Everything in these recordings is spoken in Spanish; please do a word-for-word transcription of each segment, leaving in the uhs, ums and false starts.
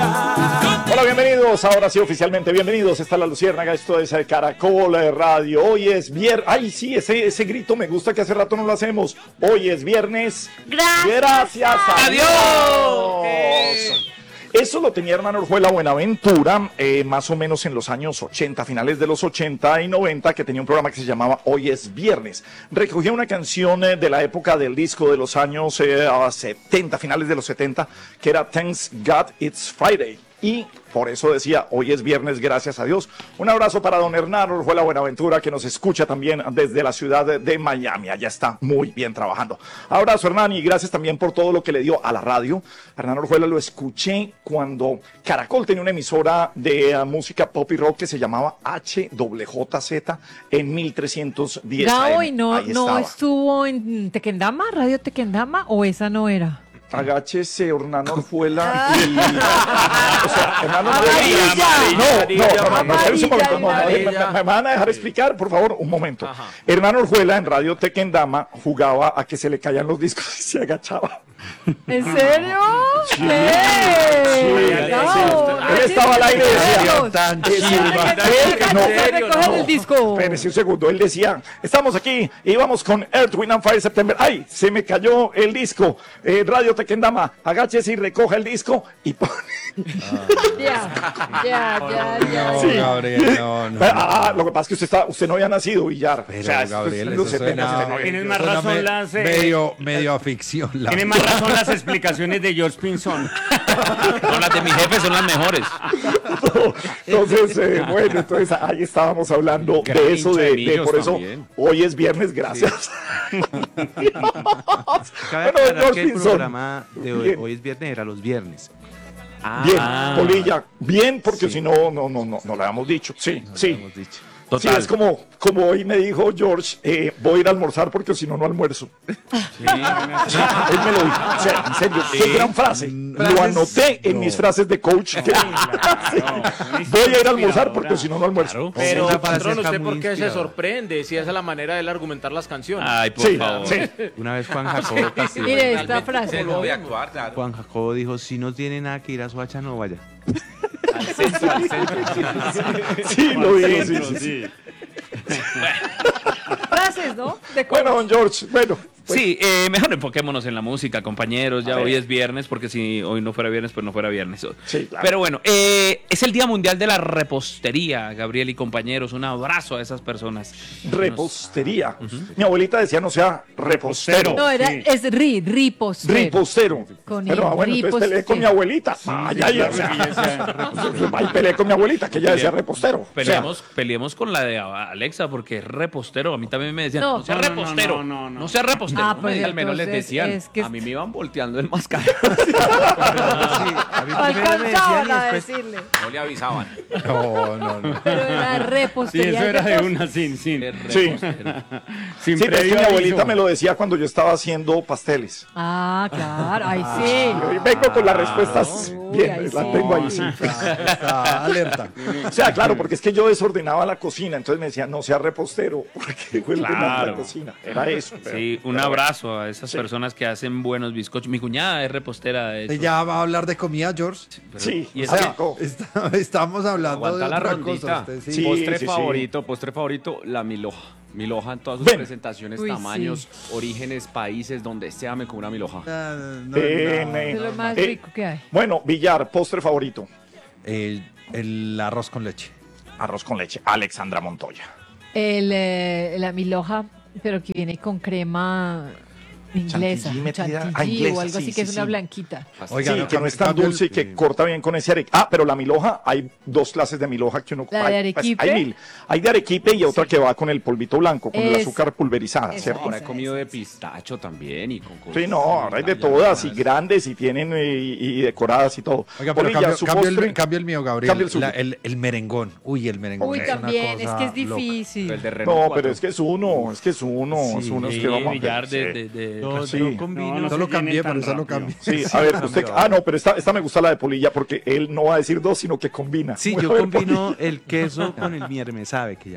Hola, bienvenidos, ahora sí oficialmente bienvenidos, está La Luciérnaga, esto es Caracol Radio, hoy es viernes, ay sí, ese, ese grito me gusta que hace rato no lo hacemos, hoy es viernes, gracias, gracias a Dios. Dios. Eso lo tenía Hernán Orjuela Buenaventura, eh, más o menos en los años ochenta, finales de los ochenta y noventa, que tenía un programa que se llamaba Hoy es Viernes. Recogía una canción eh, de la época del disco de los años eh, setenta, finales de los setenta, que era Thanks God It's Friday. Y por eso decía, hoy es viernes, gracias a Dios. Un abrazo para don Hernán Orjuela Buenaventura, que nos escucha también desde la ciudad de, de Miami. Allá está muy bien trabajando. Abrazo, Hernán, y gracias también por todo lo que le dio a la radio. Hernán Orjuela lo escuché cuando Caracol tenía una emisora de uh, música pop y rock que se llamaba H J J Z en mil trescientos diez. Gao, ¿y no, no estuvo en Tequendama, Radio Tequendama, o esa no era? Agáchese, Hernán Orjuela y... O sea, Hernán Orjuela... No, no, no, no, un momento, no, me, me van a dejar explicar, por favor, un momento. Ajá. Hernán Orjuela en Radio Tequendama jugaba a que se le caían los discos y se agachaba. ¿En serio? Sí, sí, no. Él estaba al aire y decía... Tan no, no, el disco. Espérese un segundo, él decía, estamos aquí y vamos con Earth, Wind and Fire September. ¡Ay, se me cayó el disco! Eh, Radio Tequendama, agáchese y recoja el disco y pone... Ya, ya, ya, ya. No, sí. Gabriel, no, no. Ah, lo que pasa es que usted, está, usted no había nacido, Villar. Pero, o sea, Gabriel, eso eso suena, Tienes más razón me, las... Eh, medio, medio a ficción. La Tiene más razón las explicaciones de George Pinzón. No, las de mi jefe son las mejores. Entonces, eh, bueno, entonces ahí estábamos hablando Gran de eso, de, de por eso también. Hoy es viernes, gracias. Sí. Cabe Bueno, aclarar George que el Pinzón. programa de hoy, Bien. hoy es viernes, era los viernes. Bien, Ah. Polilla, bien, porque Sí. si no, no, no, no, no lo habíamos dicho. Sí, No lo sí. hemos dicho. Sí, es como, como hoy me dijo George, eh, voy a ir a almorzar porque si no, no almuerzo. Sí, él me lo dijo. O sea, en serio, qué gran frase. Lo anoté en no. mis frases de coach. Que, sí. Voy a ir a almorzar porque si no, no almuerzo. Pero, Esa frase patrón, está ¿usted muy por qué se inspiradora. sorprende si esa es la manera de él argumentar las canciones? Ay, por Sí, favor. sí. Una vez Juan Jacobo Castillo, Mire esta frase. ¿Cómo lo ve? actuar, claro. Juan Jacobo dijo, si no tiene nada que ir a Soacha, no vaya. Al centro, al centro. Sí, lo digo, sí, sí, sí. Frases, ¿no? De Bueno, don George, bueno. Pues, Sí, eh, mejor enfoquémonos en la música, compañeros. Ya A hoy ver. es viernes, porque si hoy no fuera viernes, pues no fuera viernes. Sí, claro. Pero bueno, eh, es el Día Mundial de la Repostería, Gabriel y compañeros. Un abrazo a esas personas. repostería. Mi abuelita decía no sea repostero. No, era, es ri, ripostero. Ripostero. Con Pero el bueno, entonces peleé ripostero. con mi abuelita. Ay, ay, o sea, ahí peleé con mi abuelita, que ella decía repostero. O sea, Peleemos, peleemos con la de Alexa, porque es repostero. A mí también me decían, no, No. sea No, no, no, repostero. no, no, no. sea repostero. Ah, No pues me digan, Al menos les entonces decían, es que a mí me iban volteando el mascarero. A mí primero me decían alcanzaban y a después... decirle. No le avisaban. No, no, no. Pero la Sí, repostería. eso era de pos- una sin, sin, sí. sin Sí, pero es que previo mi abuelita aviso. me lo decía cuando yo estaba haciendo pasteles. Ah, claro, ahí Y sí. vengo con las respuestas Uy, bien, ahí las sí. tengo ahí, sí. Está, está alerta. O sea, claro, porque es que yo desordenaba la cocina, entonces me decía, no sea repostero, porque fue el tema de la Claro. cocina. Era eso. pero- Sí, un pero abrazo a esas Sí. personas que hacen buenos bizcochos. Mi cuñada es repostera de hecho. Ya va a hablar de comida, George. bueno. Sí, y y esa- Está- estamos hablando Aguanta de la otra rondita. cosa. Usted, Sí. postre sí, sí. favorito, postre favorito, la milhoja. Milhoja en todas sus Ven. presentaciones, Uy, tamaños, orígenes, países, donde sea me como una milhoja. Ah, no, Ven, no, eh. Es lo más Eh, rico que hay. Bueno, Villar, postre favorito. El, el arroz con leche. Arroz con leche. Alexandra Montoya. El, eh, la milhoja, pero que viene con crema inglesa. Chantilly metida- ah, chantilly inglesa, o algo sí, así sí, que es sí. una blanquita. Oiga, sí, no, que no cambie- es tan cambie el- dulce y que corta bien con ese arequipe. Ah, pero la milhoja, hay dos clases de milhoja que uno... ¿La de hay, pues, arequipe? hay mil. Hay de arequipe y otra que va con el polvito blanco, con el Es- azúcar pulverizada, esa, ¿cierto? Ahora he esa, comido esa, de esa. pistacho también y con Sí, no, ahora hay de todas y grandes y tienen eh, y, y decoradas y todo. Oiga, pero Polilla, cambio, su cambio postre, el, cambio el mío, Gabriel. Cambia el suyo. La- el, el merengón. Uy, el merengón. Uy, es una también, es cosa que es loca. difícil. el de Renault No, cuatro. pero es que es uno, es que es uno, es Sí, uno es Sí, que vamos a billar de, ver, de, de- No, Sí. no combino. No, no Eso se lo llenen cambié, tan pero eso lo rápido. cambié. Sí, a ver, usted, ah, no, pero esta, esta me gusta la de Polilla porque él no va a decir dos, sino que combina. Sí, Bueno, yo a ver, combino el queso con el mierme, ¿sabe qué llama?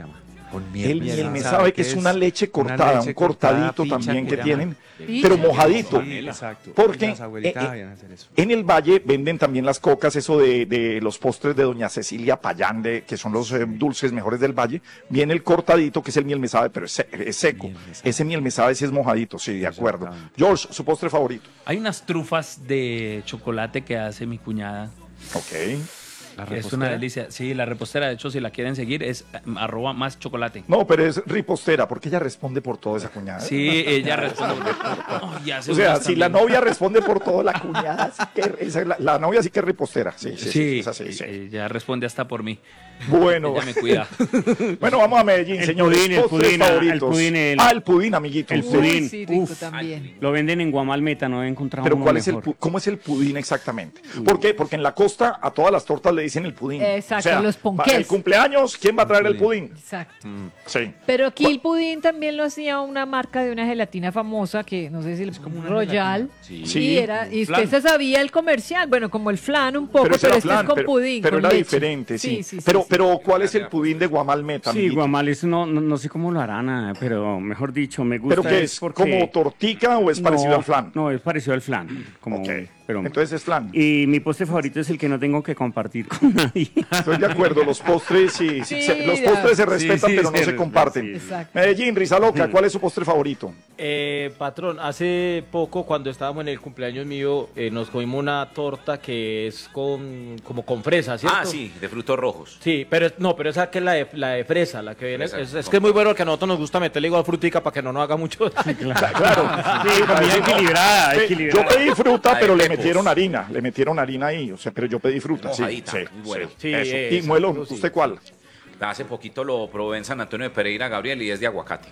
Con miel. El me miel me sabe. sabe que es una leche Una cortada, leche un cortadito cortada, picha, también que que tienen, Picha. pero mojadito. Exacto. Porque Las abuelitas eh, eh, sabían hacer eso. en el Valle venden también las cocas, eso de, de los postres de doña Cecilia Payán, de, que son los eh, dulces mejores del Valle. Viene el cortadito, que es el miel me sabe, pero es, se- es seco. Miel me sabe. Ese miel me sabe si es mojadito, sí, de acuerdo. Exactamente. George, su postre favorito. Hay unas trufas de chocolate que hace mi cuñada. Ok. La Que es repostera. una delicia. Sí, la repostera, de hecho, si la quieren seguir, es eh, arroba más chocolate. No, pero es ripostera, porque ella responde por todo esa cuñada. Sí, ella responde. Oh, ya hace O sea, unas si la también. novia responde por todo, la cuñada sí que esa es la, la novia sí que es ripostera. Sí, sí, sí, Sí, es así, sí. ella responde hasta por mí. Bueno, Ella me cuida. bueno, vamos a Medellín, El señores. pudín, el Postres pudín, ah, el favoritos. pudín, el- Ah, el pudín, amiguito. el usted. pudín. Uy, sí, rico Uf. también. Lo venden en Guamalmeta, no he encontrado Pero uno ¿cuál es el mejor. pu- ¿cómo es el pudín exactamente? ¿Por qué? Porque en la costa a todas las tortas le dicen el pudín. Exacto, los va- ponqués. El cumpleaños, ¿quién va a traer el pudín? Exacto. Sí. Pero aquí el pudín también lo hacía una marca de una gelatina famosa que no sé si es como una Royal. Sí. Sí. Y, era, y usted Flan. se sabía el comercial, bueno, como el flan un poco, pero, ese era este flan, es con pero, pudín. pero con era leche. diferente, sí. Sí, sí, sí, pero, sí. pero ¿cuál es el pudín de Guamalmeta? Sí, amiguito? Guamales, no, no, no sé cómo lo harán, ah, pero mejor dicho, me gusta. ¿Pero qué es? porque- ¿Como tortica o es parecido No, al flan? No, es parecido al flan. Como, Ok. pero, Entonces es flan. Y mi postre favorito es el que no tengo que compartir con nadie. Estoy de acuerdo, los postres sí, sí, Sí, se- los ya. postres se respetan, sí, pero no sí, se comparten. sí. Exacto. Medellín, Risa Loca, ¿cuál es su postre favorito? Eh, patrón, hace poco cuando estábamos en el cumpleaños mío eh, nos comimos una torta que es con como con fresa, ¿cierto? Ah, sí, de frutos rojos. Sí, pero es- no, pero esa que es la de, la de fresa, la que viene. Fresa, Es, es no. que es muy bueno que a nosotros nos gusta meterle igual frutica para que no nos haga mucho daño. Claro. Sí, comida equilibrada, Sí, equilibrada. yo pedí fruta, La de pero le pepos. metieron harina, le metieron harina ahí, o sea, pero yo pedí fruta, sí, Mojadita, sí, muy bueno. sí, Sí, eso. eh, Y Muelo, eso sí. ¿usted cuál? Hace poquito lo probé en San Antonio de Pereira, Gabriel, y es de aguacate.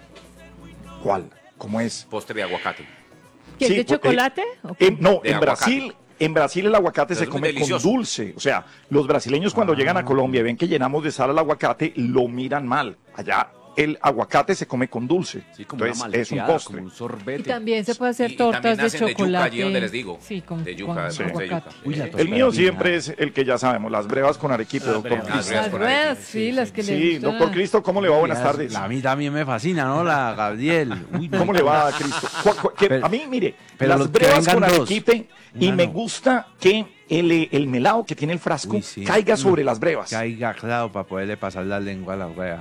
¿Cuál? ¿Cómo es? Postre de aguacate. ¿Qué es Sí, de pues, chocolate? ¿O qué? En- no, De en aguacate. Brasil, en Brasil el aguacate Pero se es muy come con delicioso. dulce. O sea, los brasileños cuando llegan a Colombia y ven que llenamos de sal al aguacate, lo miran mal. Allá el aguacate se come con dulce. Sí, como una Entonces es un malteada, postre. como un Y sorbete. también se puede hacer Y- y tortas también de hacen de yuca, chocolate. allí donde les digo. Sí, con, De yuca, con de yuca. aguacate. Uy, la El tostada mío bien, siempre ah. es el que ya sabemos, las brevas con arequipe, doctor brevas. Cristo. Las Las con ruedas, arequipe, sí, las que le Sí, gustan. doctor Cristo, ¿cómo le va? Buenas Ya, tardes. A mí también me fascina, ¿no? La Gabriel. Uy, no. ¿Cómo le va, Cristo? Cu- cu- que Pero- a mí, mire, pero las los que brevas con vengan dos. arequipe y Una me no. gusta que el, el melado que tiene el frasco Uy, sí. caiga sobre las brevas. Caiga claro para poderle pasar la lengua a la wea.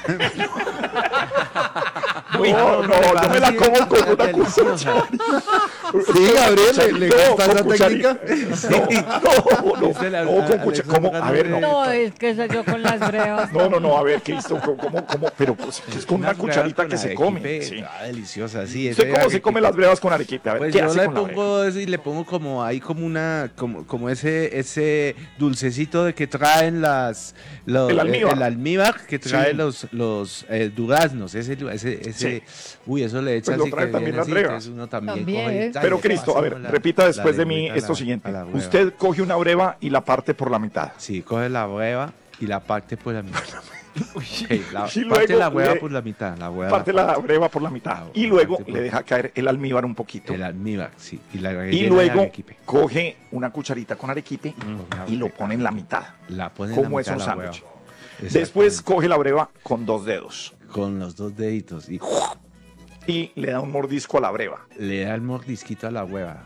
No, no, yo me la como con una cuchara. Sí, Gabriel, ¿le, le No, gusta con esa cucharita. técnica? No, no, Ese le- no, con Alexandra cuchara. ¿Cómo? A ver, no. No, es que esa yo con las brevas. No, no, no, a ver, Cristo, ¿cómo, cómo? cómo? Pero pues, es con una Unas brevas cucharita con que se arequipe, come. Sí. ah, deliciosa, sí. ¿Usted ese cómo se arequipe. come las brevas con arequipe? A ver, Pues ¿qué yo hace le con la breva? pongo eso y le pongo como ahí como una como como ese ese dulcecito de que traen las los, El almíbar. el almíbar que trae Sí. los los eh, duraznos, ese ese ese uy, eso le echa Pues lo así trae que también viene las así, brevas. entonces uno también, También. coge y tal, Pero le Cristo, a pasa ver, la- repita la después de mí lengüita a esto la- siguiente. a la breva. Usted coge una breva y la parte por la mitad. Sí, coge la breva y la parte por la mitad. Ok, la, Y parte luego la breva le- por la mitad, la breva Parte la breva por la mitad. Ah, Y luego parte por- le deja caer el almíbar un poquito. el almíbar, sí, y la Y rellena de luego arequipe. coge una cucharita con arequipe Mm. y lo pone en la mitad. La pone en Como la es mitad un la sándwich. breva. Después Exactamente. coge la breva con dos dedos Con los dos deditos y y le da un mordisco a la breva. le da el mordisquito a la hueva.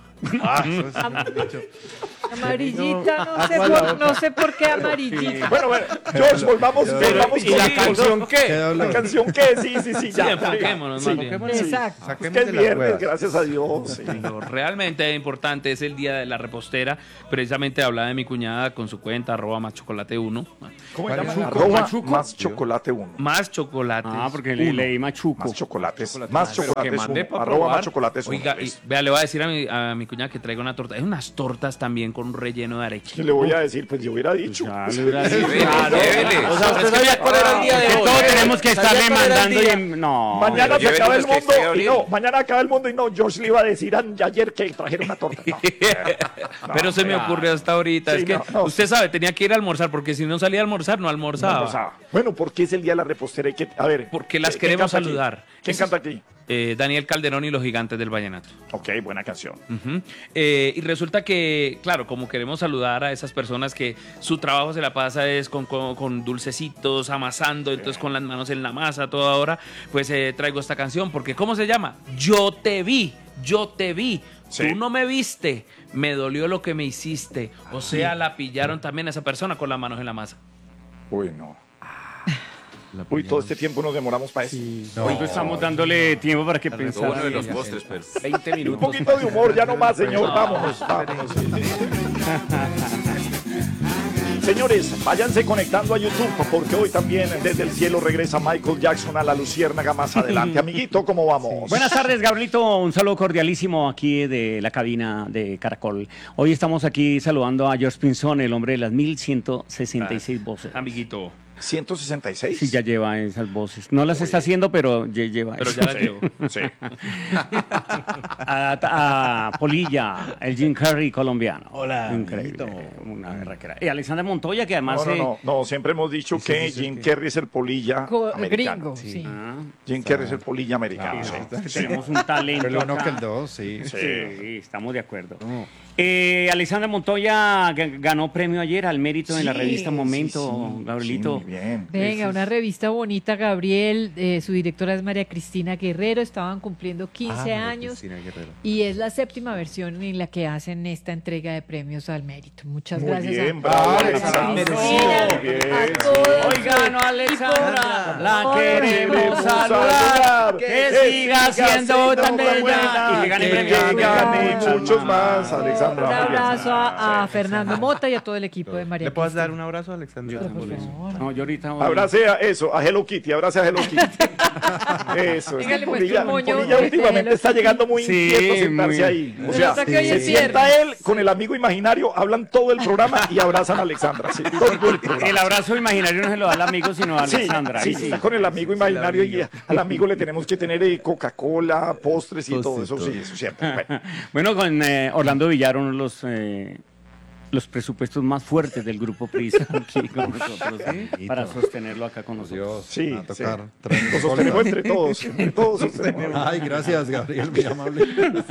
Amarillita, no sé, por, no sé por qué amarillita. Bueno, bueno, George, volvamos, volvamos ¿Y la con- canción qué? Qué La dolor. canción qué, sí, sí, sí, Sí, ya. enfoquémonos, Sí. más bien. Exacto. Es Saquemos que es de las viernes, huevas. gracias a Dios. sí. Lo realmente importante es el día de la repostera. Precisamente hablaba de mi cuñada con su cuenta, arroba más chocolate uno. ¿Cómo se ¿Cuál llama? es? Arroba Machuco. más chocolate uno. Más chocolates. Ah, porque le, uno. leí machuco. Más chocolates. Chocolate Más más. Pero chocolates que mande uno. pa' Arroba probar. más chocolates uno. Oiga, y, pues. vea, le voy a decir a mi, a mi cuñada que traiga una torta. Hay unas tortas también con un relleno de arequipe. ¿Qué le voy a decir? Pues yo hubiera dicho. Ya, le hubiera dicho. Llévele, Claro. llévele. O sea, usted sabía cuál era el día de Que hoy. todos ¿eh? tenemos que ¿Sabía estarle cuál era el mandando y día? en- no. Mañana se llévele acaba el los que mundo esté y abriendo. no, mañana acaba el mundo y no, George le iba a decir a- ayer que trajera una torta. No. Pero se me ya. ocurrió hasta ahorita. Sí, es que no, no. usted sabe, tenía que ir a almorzar, porque si no salía a almorzar, no almorzaba. No, o sea, bueno, ¿por qué es el día de la repostera? Hay que, a ver. Porque las ¿quién queremos canta aquí? saludar. ¿Quién Eso es- canta aquí? Eh, Daniel Calderón y los Gigantes del Vallenato. Ok, buena canción. Uh-huh. Eh, y resulta que, claro, como queremos saludar a esas personas que su trabajo se la pasa es con, con, con dulcecitos, amasando, entonces con las manos en la masa toda hora, pues eh, traigo esta canción porque, ¿cómo se llama? Yo te vi, yo te vi. Sí. Tú no me viste, me dolió lo que me hiciste. O sea, la pillaron también a esa persona con las manos en la masa. Uy, no. Uy, todo este tiempo nos demoramos para eso. Hoy no estamos dándole tiempo para que Todo pensara. uno de los postres, pero. veinte Un minutos. poquito de humor, ya no más, señor. Vámonos, vámonos. Sí, sí, sí. Señores, váyanse conectando a YouTube porque hoy también desde el cielo regresa Michael Jackson a la Luciérnaga más adelante. Amiguito, ¿cómo vamos? Buenas tardes, Gabrielito. Un saludo cordialísimo aquí de la cabina de Caracol. Hoy estamos aquí saludando a George Pinzón, el hombre de las mil ciento sesenta y seis voces. Amiguito. ciento sesenta y seis. Sí, ya lleva esas voces. No las está haciendo, pero ya lleva Pero eso. ya la llevo. Sí. A, a Polilla, el Jim Carrey colombiano. Hola, Increíble. amiguito. Una berraquera. Y Alexander Montoya, que además... No, no, eh, no, no, siempre hemos dicho que dice Jim que- Carrey es el polilla Co- americano. Gringo, sí. ah, Jim Carrey es el polilla americano. sí, sí. es que tenemos un talento El uno acá. que el dos, sí. Sí, estamos de acuerdo. Eh, Alexander Montoya g- ganó premio ayer al mérito en la Sí, revista Momento, sí, sí. Gabrielito. Sí, muy bien. Venga, una revista bonita, Gabriel. eh, su directora es María Cristina Guerrero. Estaban cumpliendo quince años. Y es la séptima versión en la que hacen esta entrega de premios al mérito. Muchas Muy gracias bien, a bravo, María Alexandra. Cristina, Muy bien, a sí. todos Oigan, su Alexandra, equipo. la Hola. queremos Queremos saludar, saludar, que que siga siga siendo siendo tan tan bella buena, y que gane que premios. gane Muchas muchos más, Alexandra. Un Muy bien. abrazo a, a Fernando Mota y a todo el equipo de María ¿Le puedes Cristina. dar un abrazo, Alexandra? Pero, por favor. No, yo ahorita voy- Abrace a eso, a Hello Kitty, abrace a Hello Kitty. Eso, es que Dígale, pues, Polilla, un moño Polilla de últimamente Hello está Kitty. llegando muy Sí, inquieto a sentarse muy- ahí. O Se sea, nota que hoy se es sienta viernes. él con el amigo imaginario, hablan todo el programa y abrazan a Alexandra. Sí, todo el programa. El abrazo imaginario no se lo da al amigo, sino a Sí, Alexandra. sí, ahí sí. está con el amigo imaginario y al amigo le tenemos que tener eh, Coca-Cola, postres y todo eso, sí, eso siempre. Bueno. Bueno, con eh, Orlando Villar, uno de los, eh, los presupuestos más fuertes del grupo Prisa, aquí con nosotros, para sostenerlo acá con nosotros. Dios, Sí, va a tocar. sí. Tres Lo sostenemos cosas. entre todos, entre todos sostenemos. Ay, gracias, Gabriel, muy amable.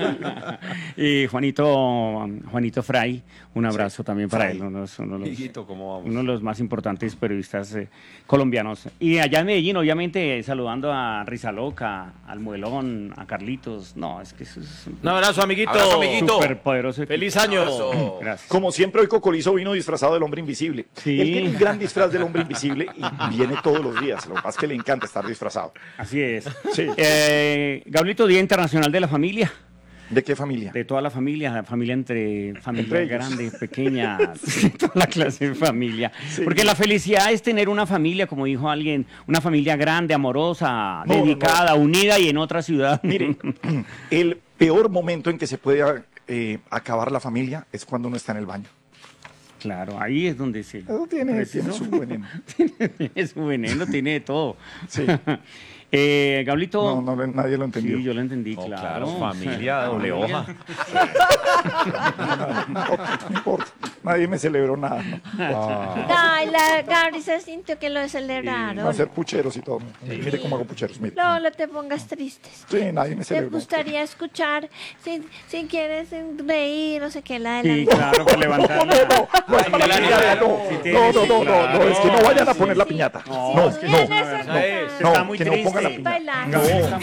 Y Juanito, Juanito Fray, un abrazo también para él, uno de los, uno de los- Hijito, ¿cómo vamos? uno de los más importantes periodistas eh, colombianos. Y allá en Medellín, obviamente, saludando a Rizaloca, al Muelón, a Carlitos. No, es que eso es un Un abrazo, amiguito. Abrazo, amiguito. súper poderoso. equipo. Feliz año. Abrazo. Gracias. Como siempre, hoy Cocolizo vino disfrazado del hombre invisible. Sí. Él tiene un gran disfraz del hombre invisible y viene todos los días. Lo que pasa es que le encanta estar disfrazado. Así es. Sí. Eh, Gabrielito, Día Internacional de la Familia. ¿De qué familia? De toda la familia, la familia entre familia Entre ellos. grande, pequeña, de toda la clase de familia. Porque la felicidad es tener una familia, como dijo alguien, una familia grande, amorosa, No, dedicada, unida y en otra ciudad. Mire, el peor momento en que se puede eh, acabar la familia es cuando uno está en el baño. Claro, ahí es donde se... Eso tiene, tiene su veneno. tiene su veneno, tiene de todo. Sí. Eh, Gablito... No, no, le- nadie lo entendió. Sí, yo lo entendí, No, claro. claro, familia, doble hoja. No, no importa. Nadie me celebró nada. ¿no? Ay, la Gabri se sintió que lo celebraron. Va a hacer pucheros y todo. Mire cómo hago pucheros. Mire. No, no te pongas tristes. Sí, nadie me ¿Te celebró. gustaría escuchar, si, si quieres reír, no sé qué, la de Sí, la... claro, para levantar. No, no, no, no es para la piñata, no. Sí, No, no, no, no, claro. no, es que no vayan a poner la piñata. No, No, es que no, Vienes a no, cantar. no, Está muy que no pongan la triste. piñata. Bailando. No, no,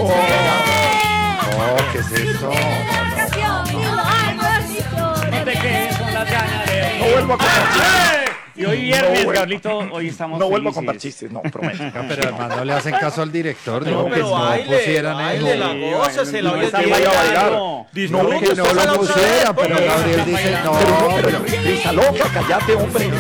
¿qué es esto? La canción, dilo, ay, no, No te quedes con las ganas de... No vuelvo a contar chistes. Y hoy viernes, No vuelvo- Gablito, hoy estamos No vuelvo a felices. contar chistes, no, prometo. Pero además no le hacen caso al director, No, dijo que pero no baile, pusieran baile, eso. la gózasela, no hoy es está Que día. vaya a bailar. No, No, Que no lo pusieran, pero Gabriel dice no. Pero no, pero Risa loca, cállate, hombre.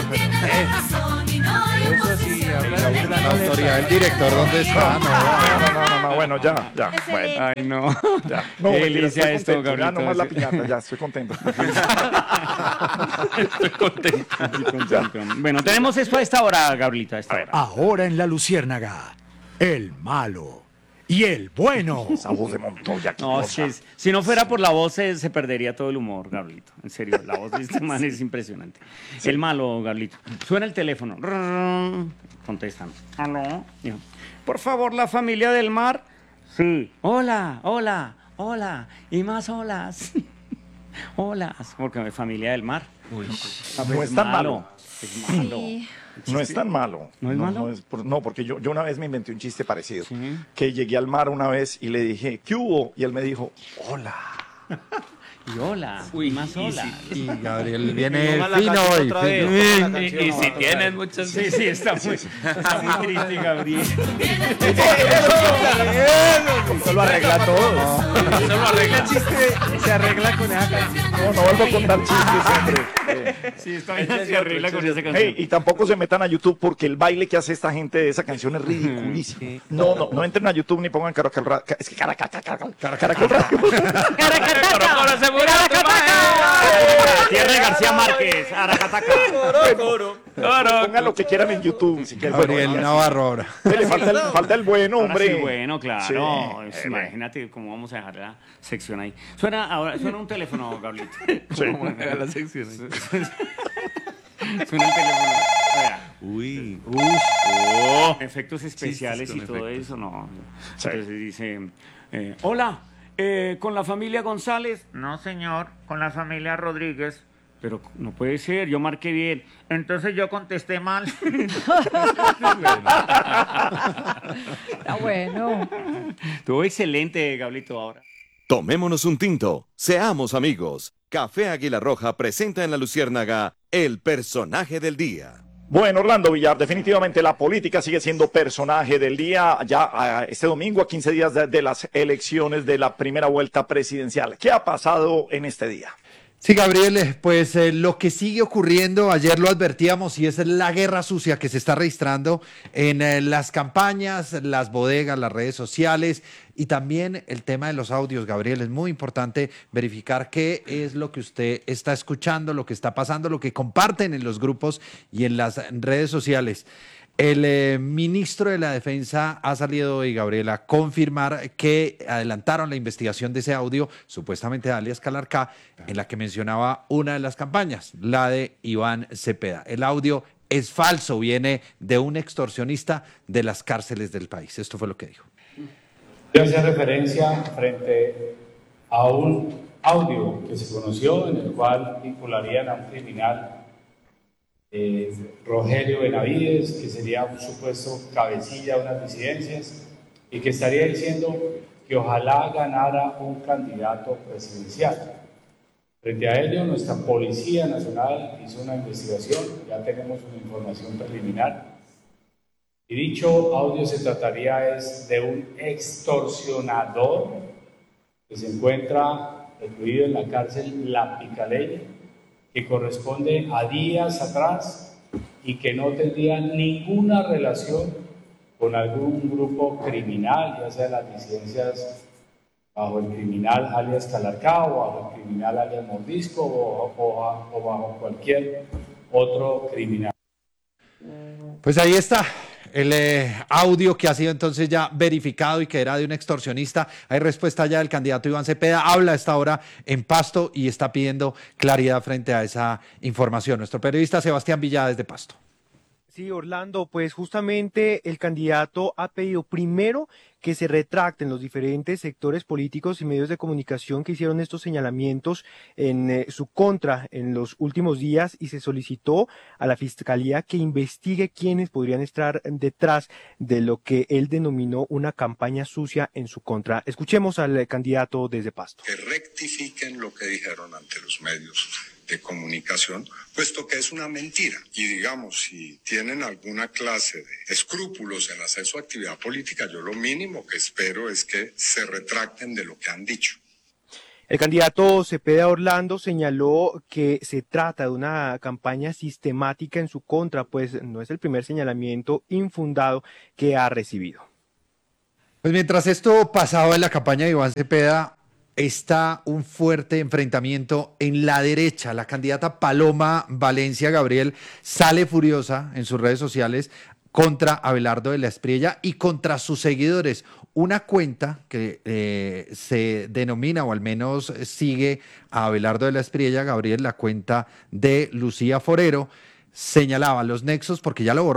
Eso sí, habla de la autoridad del director, ¿dónde está? No, no, no, no, no, bueno, ya, ya. Ese Bueno, de- Ay, no. ya. No, Qué mentira, delicia estoy esto, contento, ya Gablito. nomás la piñata, ya, estoy contento. Estoy contento. Estoy contento. Bueno, tenemos esto a esta hora, Gablito, a esta hora. Ahora en la Luciérnaga, el malo y el bueno. Esa voz de Montoya, qué No, es cosa. que es- si no fuera por la voz se, se perdería todo el humor, Gablito. En serio, la voz de este man es impresionante. El malo, Gablito. Suena el teléfono. Rrrr. Contestan. ¿Aló? Dijo, por favor, la familia del mar. Sí. Hola, hola, hola. Y más olas. Olas. Porque es familia del mar. Uy. No es tan malo. Es malo. Sí. No es tan malo. ¿No es malo? No, es por- no, porque yo, yo una vez me inventé un chiste parecido. Que llegué al mar una vez y le dije, ¿qué hubo? Y él me dijo, hola. Y hola. y más olas. Y Gabriel viene Toma la fino canción hoy. otra fino. vez, toma la Y, canción y si otra tienen vez. muchas... Sí, sí, está muy, está muy triste, Gabriel. Eso lo arregla todo. Eso lo arregla. Se arregla con esa canción. No, no vuelvo a contar chistes, hombre. Eh, Sí, está bien, se arregla con esa canción. Hey, y tampoco se metan a YouTube porque el baile que hace esta gente de esa canción es ridiculísimo. No, no, no entren a YouTube ni pongan Caracol Radio. Es que Caracol, Caracol, Caracol Radio. Ahora se murió tu imagen. Tierra de García Márquez, Aracataca. Pongan lo que quieran en YouTube. Si quieren. Gabriel Bueno, Navarro ahora. le falta el, falta el bueno, Ahora hombre. sí, bueno, claro. Sí, Es- eh, imagínate cómo vamos a dejar la sección ahí. Suena ahora, suena un teléfono, Gabrielito. Sí. La sección. Suena un teléfono. Vea. Uy. Oh, efectos especiales Chistes y con todo efectos. eso, no. Sí. Entonces dice, eh, hola, eh, ¿con la familia González? No, señor, con la familia Rodríguez. Pero no puede ser, yo marqué bien. Entonces yo contesté mal. Está bueno. Estuvo excelente, Gablito, ahora. Tomémonos un tinto, seamos amigos. Café Águila Roja presenta en La Luciérnaga el personaje del día. Bueno, Orlando Villar, definitivamente la política sigue siendo personaje del día ya ah, este domingo a quince días de, de las elecciones de la primera vuelta presidencial. ¿Qué ha pasado en este día? Sí, Gabriel, eh, pues eh, lo que sigue ocurriendo, ayer lo advertíamos, y es la guerra sucia que se está registrando en eh, las campañas, las bodegas, las redes sociales y también el tema de los audios, Gabriel. Es muy importante verificar qué es lo que usted está escuchando, lo que está pasando, lo que comparten en los grupos y en las redes sociales. El eh, ministro de la Defensa ha salido hoy, Gabriel, a confirmar que adelantaron la investigación de ese audio, supuestamente de alias Calarcá, en la que mencionaba una de las campañas, la de Iván Cepeda. El audio es falso, viene de un extorsionista de las cárceles del país. Esto fue lo que dijo. Yo hacía referencia frente a un audio que se conoció en el cual vincularían a un criminal, eh, Rogelio Benavides, que sería un supuesto cabecilla de unas disidencias y que estaría diciendo que ojalá ganara un candidato presidencial. Frente a ello, nuestra Policía Nacional hizo una investigación, ya tenemos una información preliminar. Y dicho audio se trataría es de un extorsionador que se encuentra recluido en la cárcel La Picaleña, que corresponde a días atrás y que no tendría ninguna relación con algún grupo criminal, ya sea las disidencias bajo el criminal alias Calarcá o bajo el criminal alias Mordisco o, o, o bajo cualquier otro criminal. Pues ahí está el eh, audio que ha sido entonces ya verificado y que era de un extorsionista. Hay respuesta ya del candidato Iván Cepeda. Habla a esta hora en Pasto y está pidiendo claridad frente a esa información. Nuestro periodista Sebastián Villada desde Pasto. Sí, Orlando, pues justamente el candidato ha pedido primero que se retracten los diferentes sectores políticos y medios de comunicación que hicieron estos señalamientos en eh, su contra en los últimos días, y se solicitó a la Fiscalía que investigue quiénes podrían estar detrás de lo que él denominó una campaña sucia en su contra. Escuchemos al candidato desde Pasto. Que rectifiquen lo que dijeron ante los medios de comunicación, puesto que es una mentira. Y digamos, si tienen alguna clase de escrúpulos en hacer su actividad política, yo lo mínimo que espero es que se retracten de lo que han dicho. El candidato Cepeda Orlando señaló que se trata de una campaña sistemática en su contra, pues no es el primer señalamiento infundado que ha recibido. Pues mientras esto pasaba en la campaña de Iván Cepeda, está un fuerte enfrentamiento en la derecha. La candidata Paloma Valencia, Gabriel, sale furiosa en sus redes sociales contra Abelardo de la Espriella y contra sus seguidores. Una cuenta que eh, se denomina, o al menos sigue a Abelardo de la Espriella, Gabriel, la cuenta de Lucía Forero, señalaba los nexos, porque ya lo borró,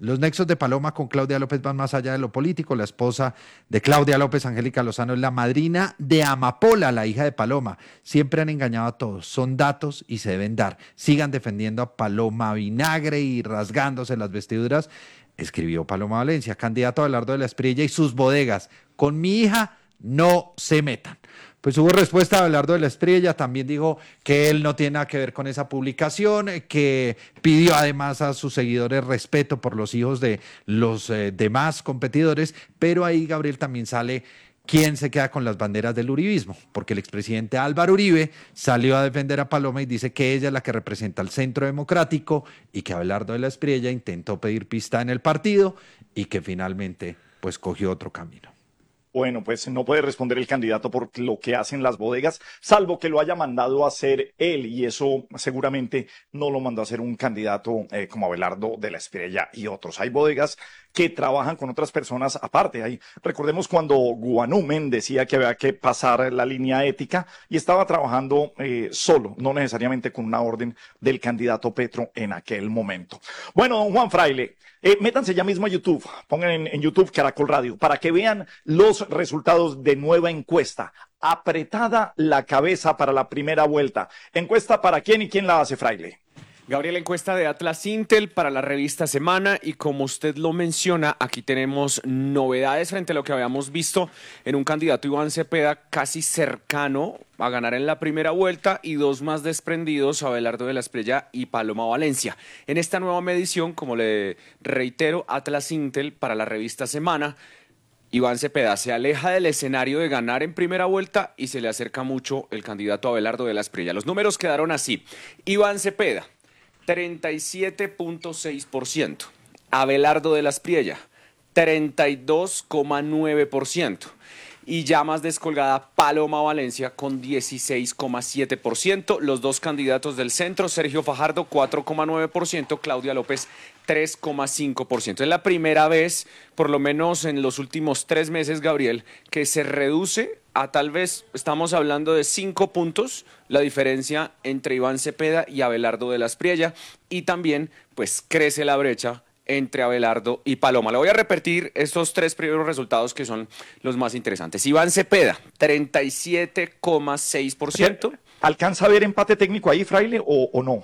Los nexos de Paloma con Claudia López van más allá de lo político. La esposa de Claudia López, Angélica Lozano, es la madrina de Amapola, la hija de Paloma. Siempre han engañado a todos. Son datos y se deben dar. Sigan defendiendo a Paloma Vinagre y rasgándose las vestiduras. Escribió Paloma Valencia, candidato a Abelardo de la Espriella y sus bodegas. Con mi hija no se metan. Pues hubo respuesta de Abelardo de la Espriella, también dijo que él no tiene nada que ver con esa publicación, que pidió además a sus seguidores respeto por los hijos de los eh, demás competidores, pero ahí, Gabriel, también sale quién se queda con las banderas del uribismo, porque el expresidente Álvaro Uribe salió a defender a Paloma y dice que ella es la que representa al Centro Democrático y que Abelardo de la Espriella intentó pedir pista en el partido y que finalmente pues cogió otro camino. Bueno, pues no puede responder el candidato por lo que hacen las bodegas, salvo que lo haya mandado a hacer él, y eso seguramente no lo mandó a hacer un candidato eh, como Abelardo de la Espriella y otros. Hay bodegas que trabajan con otras personas aparte. Ahí, recordemos cuando Guanumen decía que había que pasar la línea ética y estaba trabajando eh, solo, no necesariamente con una orden del candidato Petro en aquel momento. Bueno, don Juan Fraile, eh, métanse ya mismo a YouTube, pongan en, en YouTube Caracol Radio, para que vean los resultados de nueva encuesta. Apretada la cabeza para la primera vuelta. ¿Encuesta para quién y quién la hace, Fraile? Gabriel, encuesta de Atlas Intel para la revista Semana, y como usted lo menciona, aquí tenemos novedades frente a lo que habíamos visto en un candidato Iván Cepeda casi cercano a ganar en la primera vuelta y dos más desprendidos, Abelardo de la Espriella y Paloma Valencia. En esta nueva medición, como le reitero, Atlas Intel para la revista Semana, Iván Cepeda se aleja del escenario de ganar en primera vuelta y se le acerca mucho el candidato Abelardo de la Espriella. Los números quedaron así: Iván Cepeda, treinta y siete punto seis por ciento. Abelardo de la Espriella, treinta y dos coma nueve por ciento. Y ya más descolgada Paloma Valencia con dieciséis coma siete por ciento. Los dos candidatos del centro, Sergio Fajardo, cuatro coma nueve por ciento. Claudia López, tres coma cinco por ciento. Es la primera vez, por lo menos en los últimos tres meses, Gabriel, que se reduce a tal vez, estamos hablando de cinco puntos, la diferencia entre Iván Cepeda y Abelardo de la Espriella, y también pues crece la brecha entre Abelardo y Paloma. Le voy a repetir estos tres primeros resultados que son los más interesantes. Iván Cepeda, treinta y siete coma seis por ciento. ¿Alcanza a ver empate técnico ahí, Fraile, o, o no?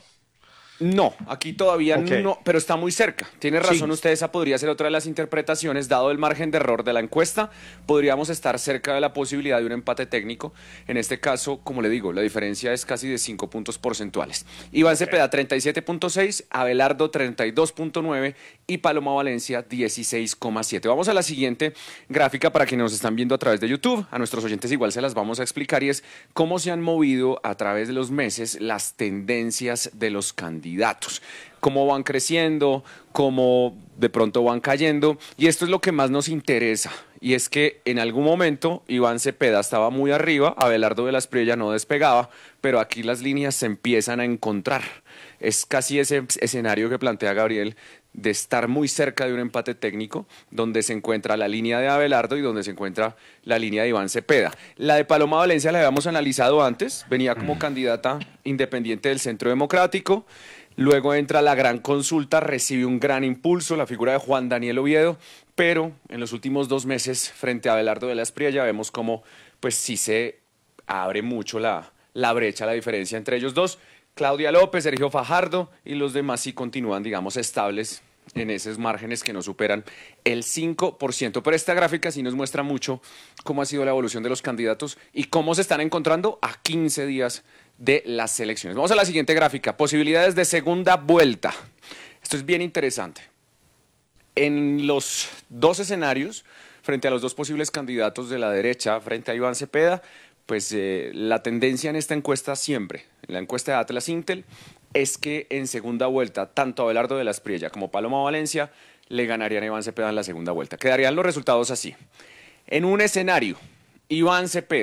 No, aquí todavía Okay. no, pero está muy cerca. Tiene razón Sí. usted, esa podría ser otra de las interpretaciones. Dado el margen de error de la encuesta, podríamos estar cerca de la posibilidad de un empate técnico. En este caso, como le digo, la diferencia es casi de cinco puntos porcentuales. Iván okay. Cepeda, treinta y siete punto seis, Abelardo, treinta y dos punto nueve y Paloma Valencia, dieciséis coma siete. Vamos a la siguiente gráfica para quienes nos están viendo a través de YouTube. A nuestros oyentes igual se las vamos a explicar, y es cómo se han movido a través de los meses las tendencias de los candidatos. Datos, cómo van creciendo, cómo de pronto van cayendo, y esto es lo que más nos interesa, y es que en algún momento Iván Cepeda estaba muy arriba, Abelardo de la Espriella no despegaba, pero aquí las líneas se empiezan a encontrar. Es casi ese escenario que plantea Gabriel, de estar muy cerca de un empate técnico, donde se encuentra la línea de Abelardo y donde se encuentra la línea de Iván Cepeda. La de Paloma Valencia la habíamos analizado antes, venía como mm. candidata independiente del Centro Democrático. Luego entra la gran consulta, recibe un gran impulso, la figura de Juan Daniel Oviedo, pero en los últimos dos meses, frente a Abelardo de la Espriella, vemos cómo pues sí se abre mucho la, la brecha, la diferencia entre ellos dos. Claudia López, Sergio Fajardo y los demás sí continúan, digamos, estables en esos márgenes que no superan el cinco por ciento. Pero esta gráfica sí nos muestra mucho cómo ha sido la evolución de los candidatos y cómo se están encontrando a quince días de las elecciones. Vamos a la siguiente gráfica, posibilidades de segunda vuelta. Esto es bien interesante. En los dos escenarios, frente a los dos posibles candidatos de la derecha, frente a Iván Cepeda, pues eh, la tendencia en esta encuesta siempre, en la encuesta de Atlas Intel, es que en segunda vuelta, tanto Abelardo de la Espriella como Paloma Valencia le ganarían a Iván Cepeda en la segunda vuelta. Quedarían los resultados así. En un escenario, Iván Cepeda